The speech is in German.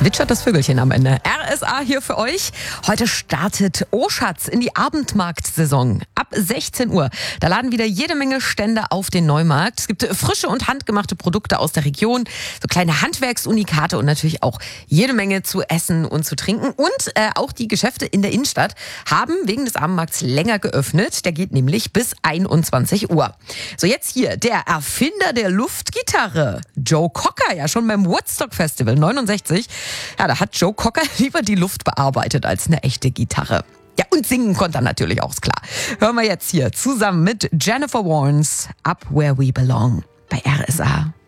Zwitschert das Vögelchen am Ende. RSA hier für euch. Heute startet Oschatz in die Abendmarktsaison. Ab 16 Uhr. Da laden wieder jede Menge Stände auf den Neumarkt. Es gibt frische und handgemachte Produkte aus der Region, so kleine Handwerksunikate und natürlich auch jede Menge zu essen und zu trinken. Und auch die Geschäfte in der Innenstadt haben wegen des Abendmarkts länger geöffnet. Der geht nämlich bis 21 Uhr. So, jetzt hier der Erfinder der Luftgitarre, Joe Cocker, ja schon beim Woodstock Festival 69. Ja, da hat Joe Cocker lieber die Luft bearbeitet als eine echte Gitarre. Ja, und singen konnte er natürlich auch, ist klar. Hören wir jetzt hier zusammen mit Jennifer Warnes Up Where We Belong bei RSA.